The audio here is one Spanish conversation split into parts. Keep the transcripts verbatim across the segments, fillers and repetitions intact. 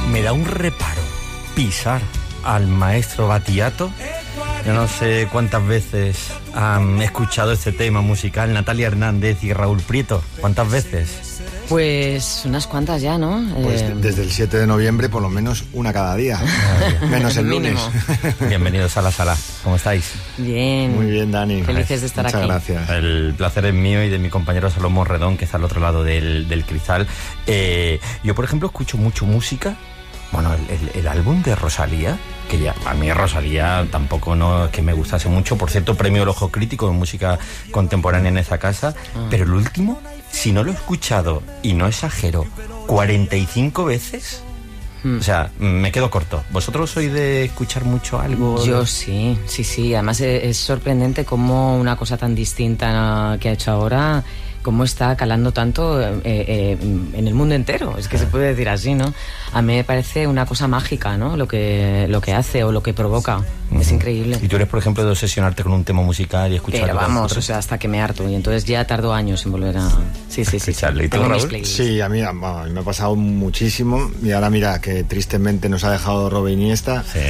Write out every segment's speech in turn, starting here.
me da un reparo pisar al maestro Battiato. Yo no sé cuántas veces han escuchado este tema musical Natalia Hernández y Raúl Prieto. ¿Cuántas veces? Pues unas cuantas ya, ¿no? Pues eh... desde el siete de noviembre por lo menos una cada día. Menos el lunes. Bienvenidos a la sala. ¿Cómo estáis? Bien. Muy bien, Dani. Felices de estar Muchas aquí. Muchas gracias. El placer es mío y de mi compañero Salomón Redón, que está al otro lado del, del cristal. Eh, yo, por ejemplo, escucho mucho música. Bueno, el, el, el álbum de Rosalía, que ya a mí Rosalía tampoco no es que me gustase mucho. Por cierto, premio El Ojo Crítico de música contemporánea en esa casa. Ah. Pero el último, si no lo he escuchado, y no exagero, cuarenta y cinco veces... Hmm. O sea, me quedo corto. ¿Vosotros sois de escuchar mucho algo? Yo sí, sí, sí. Además es, es sorprendente cómo una cosa tan distinta que ha hecho ahora, cómo está calando tanto eh, eh, en el mundo entero. Es que se puede decir así, ¿no? A mí me parece una cosa mágica, ¿no? Lo que, lo que hace o lo que provoca. Uh-huh. Es increíble. ¿Y tú eres, por ejemplo, de obsesionarte con un tema musical y escucharlo? Pero vamos, o sea, hasta que me harto. Y entonces ya tardo años en volver a... Sí, sí, sí. sí. ¿Y tú, Raúl? Sí, a mí, a mí me ha pasado muchísimo. Y ahora mira, que tristemente nos ha dejado Robert Iniesta. Sí.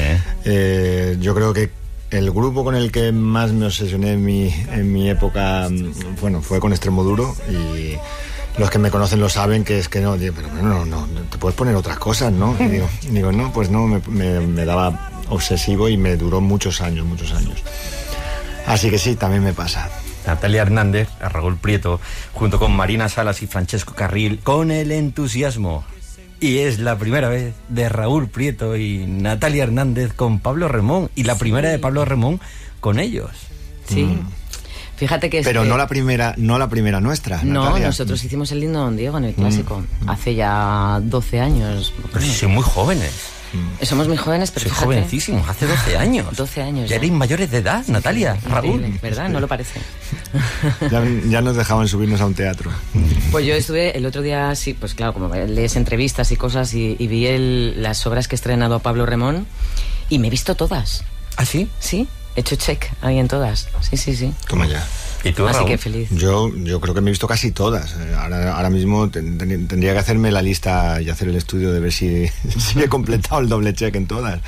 Eh, yo creo que el grupo con el que más me obsesioné en mi, en mi época, bueno, fue con Extremoduro, y los que me conocen lo saben, que es que no, digo, pero bueno, no, no, te puedes poner otras cosas, ¿no? Y digo, digo, no, pues no, me, me, me daba obsesivo y me duró muchos años, muchos años. Así que sí, también me pasa. Natalia Hernández, a Raúl Prieto, junto con Marina Salas y Francesco Carril, con el entusiasmo. Y es la primera vez de Raúl Prieto y Natalia Hernández con Pablo Remón. Y la primera sí. de Pablo Remón con ellos. Sí. Mm. Fíjate que... Pero que... no la primera no la primera nuestra, No, Natalia. Nosotros hicimos el Lindo Don Diego en el Clásico. Mm. Hace ya doce años. Pero sí, son muy jóvenes. Mm. Somos muy jóvenes, pero Soy fíjate... jovencísimos, hace doce años. doce años. Ya, ya erais mayores de edad, Natalia, sí, Raúl. ¿Verdad? No lo parece. Ya, ya nos dejaban subirnos a un teatro. Pues yo estuve el otro día, sí, pues claro, como lees entrevistas y cosas, y, y vi el, las obras que ha estrenado Pablo Remón, y me he visto todas. ¿Ah, sí? Sí, he hecho check ahí en todas. Sí, sí, sí. Toma ya. ¿Y tú, Así Raúl? que feliz. Yo, yo creo que me he visto casi todas. Ahora, ahora mismo ten, ten, tendría que hacerme la lista y hacer el estudio de ver si, si he completado el doble check en todas.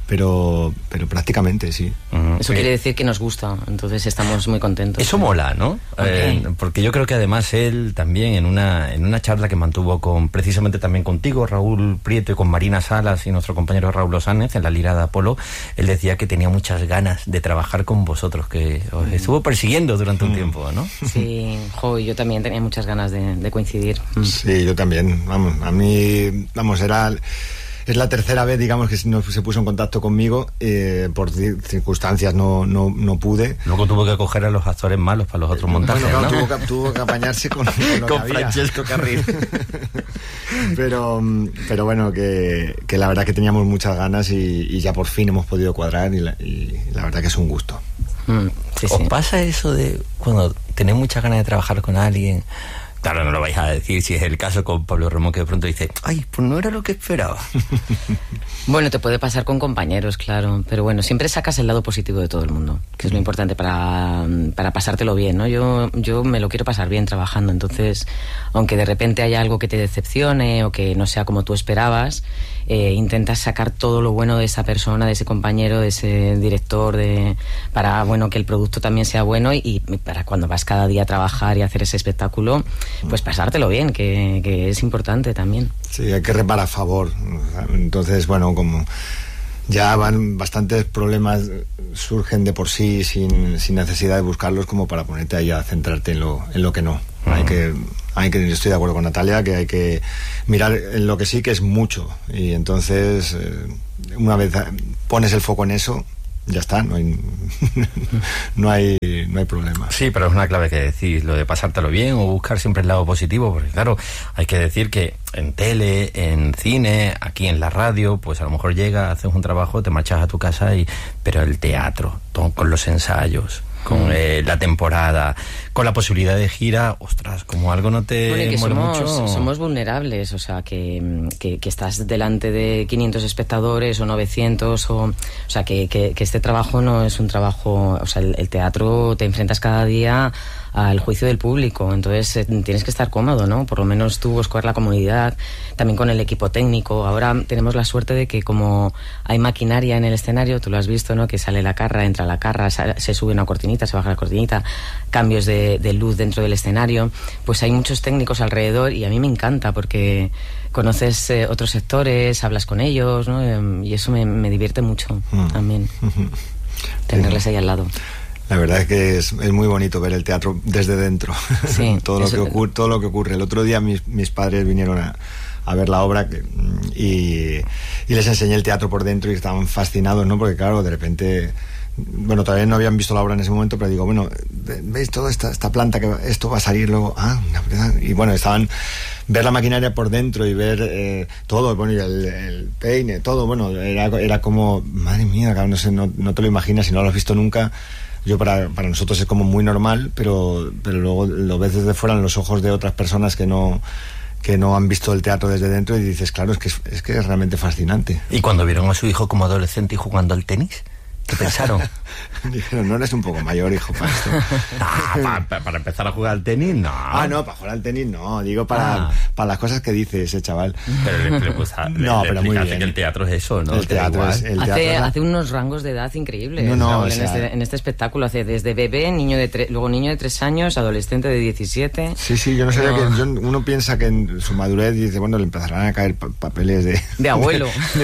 Pero, pero prácticamente sí. Uh-huh. Eso quiere decir que nos gusta, entonces estamos muy contentos. Eso mola, ¿no? Okay. Eh, porque yo creo que además él también en una en una charla que mantuvo con precisamente también contigo, Raúl Prieto, y con Marina Salas y nuestro compañero Raúl Osánez en la Lira de Apolo, él decía que tenía muchas ganas de trabajar con vosotros, que os estuvo persiguiendo durante un mm. tiempo, ¿no? Sí, jo, yo también tenía muchas ganas de, de coincidir. Sí, yo también. Vamos, a mí, vamos, era... Es la tercera vez, digamos, que no se puso en contacto conmigo. Eh, por circunstancias no, no, no pude. Luego tuvo que coger a los actores malos para los otros montajes, bueno, ¿no? Tuvo que, tuvo que apañarse con, con, lo con que Francesco Carril. pero, pero bueno, que, que la verdad que teníamos muchas ganas y, y ya por fin hemos podido cuadrar y la, y la verdad que es un gusto. Mm, sí, ¿Os sí. pasa eso de cuando tenéis muchas ganas de trabajar con alguien? Claro, no lo vais a decir si es el caso con Pablo Remón, que de pronto dice, ay, pues no era lo que esperaba. Bueno, te puede pasar con compañeros, claro, pero bueno, siempre sacas el lado positivo de todo el mundo, que es lo importante para, para pasártelo bien, ¿no? Yo, yo me lo quiero pasar bien trabajando, entonces, aunque de repente haya algo que te decepcione o que no sea como tú esperabas, eh, intentas sacar todo lo bueno de esa persona, de ese compañero, de ese director, de, para, bueno, que el producto también sea bueno y, y para cuando vas cada día a trabajar y a hacer ese espectáculo, pues pasártelo bien, que, que es importante también. Sí, hay que remar a favor. Entonces, bueno, como ya van bastantes problemas, surgen de por sí sin, sin necesidad de buscarlos como para ponerte ahí a centrarte en lo, en lo que no. Uh-huh. Hay que, hay que, yo estoy de acuerdo con Natalia, que hay que mirar en lo que sí, que es mucho. Y entonces, eh, una vez pones el foco en eso, ya está, no hay, no hay no hay problema. Sí, pero es una clave que decís, lo de pasártelo bien o buscar siempre el lado positivo, porque claro, hay que decir que en tele, en cine, aquí en la radio, pues a lo mejor llegas, haces un trabajo, te marchas a tu casa, y pero el teatro, todo, con los ensayos, con eh, la temporada, con con la posibilidad de gira, ostras, como algo no te bueno, y que muere somos, mucho. somos vulnerables, o sea, que, que, que estás delante de quinientos espectadores o novecientos, o, o sea, que, que, que este trabajo no es un trabajo, o sea, el, el teatro te enfrentas cada día al juicio del público, entonces eh, tienes que estar cómodo, ¿no? Por lo menos tú buscar la comodidad, también con el equipo técnico. Ahora tenemos la suerte de que como hay maquinaria en el escenario, tú lo has visto, ¿no? Que sale la carra, entra la carra, se sube una cortinita, se baja la cortinita, cambios de, de luz dentro del escenario, pues hay muchos técnicos alrededor y a mí me encanta porque conoces eh, otros sectores, hablas con ellos, ¿no? Eh, y eso me, me divierte mucho mm. también, mm-hmm. tenerles ahí al lado. La verdad es que es, es muy bonito ver el teatro desde dentro. Sí, todo, lo que ocurre, todo lo que ocurre. El otro día mis, mis padres vinieron a, a ver la obra que, y, y les enseñé el teatro por dentro y estaban fascinados, ¿no? Porque claro, de repente... Bueno, todavía no habían visto la obra en ese momento, pero digo, bueno, ¿veis toda esta, esta planta que esto va a salir luego? Ah, y bueno, estaban... Ver la maquinaria por dentro y ver eh, todo, bueno, y el, el peine, todo, bueno, era, era como... Madre mía, no sé, no, no te lo imaginas, si no lo has visto nunca... Yo para, para nosotros es como muy normal, pero, pero luego lo ves desde fuera en los ojos de otras personas que no, que no han visto el teatro desde dentro y dices, claro, es que es, es que es realmente fascinante. ¿Y cuando vieron a su hijo como adolescente y jugando al tenis? ¿Qué pensaron? Dijeron, no eres un poco mayor, hijo, para esto. Ah, para, para, para empezar a jugar al tenis, no. Ah, no, para jugar al tenis no. Digo para, ah. para las cosas que dice ese chaval. Pero le, le, pues, le, no, le pero muy bien. Que el teatro es eso, ¿no? El teatro es, el teatro hace, es... hace unos rangos de edad increíbles. No, no, Raúl, o sea... en, este, en este espectáculo hace desde bebé, niño de tre... luego niño de tres años, adolescente de diecisiete. Sí, sí, yo no sabía no. que yo, uno piensa que en su madurez dice, bueno, le empezarán a caer pa papeles de... De abuelo. de,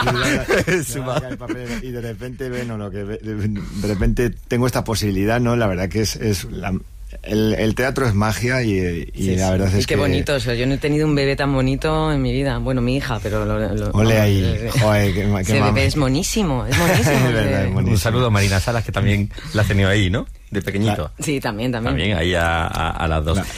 de, de, de, a caer papeles, y de repente, bueno, lo que... De, de repente tengo esta posibilidad, ¿no? La verdad que es, es la, el, el teatro es magia y, y sí, la verdad sí. es y qué que... bonito, o sea, yo no he tenido un bebé tan bonito en mi vida. Bueno, mi hija, pero... Lo, lo, Ole ahí, eh, joder, qué, qué ese bebé es monísimo, es monísimo. Es verdad, es monísimo. Un saludo a Marina Salas, que también la has tenido ahí, ¿no? De pequeñito. Sí, también, también. También, ahí a, a, a las dos. Claro.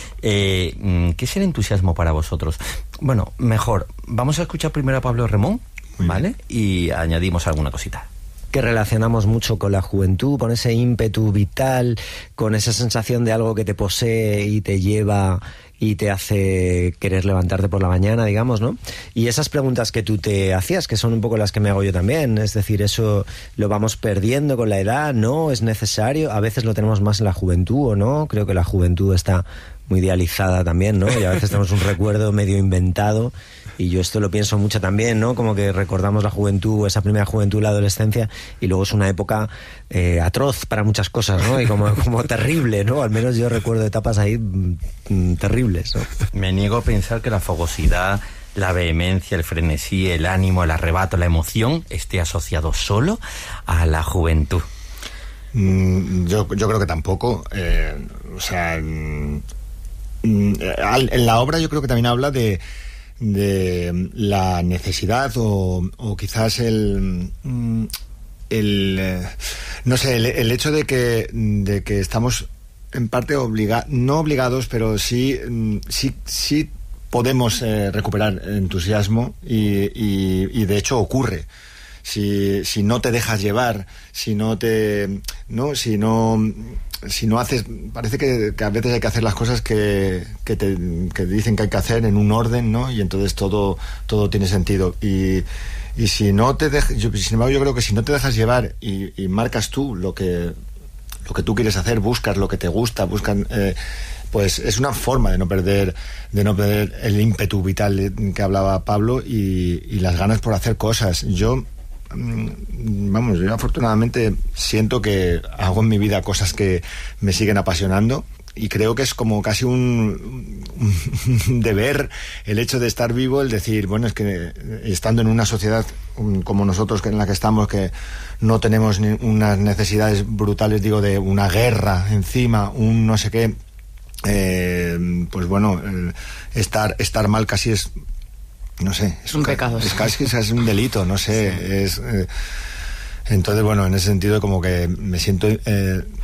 Eh, ¿Qué es el entusiasmo para vosotros? Bueno, mejor, vamos a escuchar primero a Pablo Remón, ¿vale? Y añadimos alguna cosita. Que relacionamos mucho con la juventud, con ese ímpetu vital, con esa sensación de algo que te posee y te lleva y te hace querer levantarte por la mañana, digamos, ¿no? Y esas preguntas que tú te hacías, que son un poco las que me hago yo también, es decir, eso lo vamos perdiendo con la edad, ¿no? ¿Es necesario? A veces lo tenemos más en la juventud, ¿o no? Creo que la juventud está muy idealizada también, ¿no? Y a veces tenemos un recuerdo medio inventado. Y yo esto lo pienso mucho también, ¿no? Como que recordamos la juventud, esa primera juventud, la adolescencia, y luego es una época eh, atroz para muchas cosas, ¿no? Y como, como terrible, ¿no? Al menos yo recuerdo etapas ahí mm, terribles, ¿no? Me niego a pensar que la fogosidad, la vehemencia, el frenesí, el ánimo, el arrebato, la emoción esté asociado solo a la juventud. Mm, yo, yo creo que tampoco. Eh, o sea, mm, en la obra yo creo que también habla de de la necesidad o, o quizás el el no sé el, el hecho de que de que estamos en parte obligados, no obligados, pero sí sí sí podemos eh, recuperar entusiasmo y, y, y de hecho ocurre. Si, si no te dejas llevar, si no te no si no si no haces, parece que, que a veces hay que hacer las cosas que, que te que dicen que hay que hacer en un orden, ¿no? Y entonces todo todo tiene sentido. Y, y si no te dejas, yo, sin embargo, yo creo que si no te dejas llevar y, y marcas tú lo que lo que tú quieres hacer, buscas lo que te gusta, buscan eh, pues es una forma de no perder de no perder el ímpetu vital que hablaba Pablo y, y las ganas por hacer cosas. Yo vamos, yo afortunadamente siento que hago en mi vida cosas que me siguen apasionando y creo que es como casi un, un deber el hecho de estar vivo, el decir, bueno, es que estando en una sociedad como nosotros en la que estamos, que no tenemos ni unas necesidades brutales, digo, de una guerra encima, un no sé qué, eh, pues bueno, estar, estar mal casi es no sé, es un un pecado. Es casi es un delito, no sé, sí. es eh, entonces bueno, en ese sentido como que me siento eh,